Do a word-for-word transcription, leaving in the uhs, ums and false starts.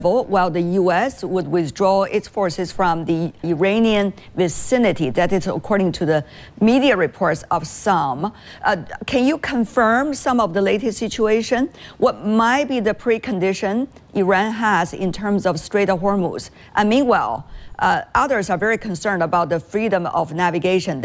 while the U S would withdraw its forces from the Iranian vicinity. That is according to the media reports of some. Uh, can you confirm some of the latest situation? What might be the precondition Iran has in terms of Strait of Hormuz? And meanwhile, uh, others are very concerned about the freedom of navigation.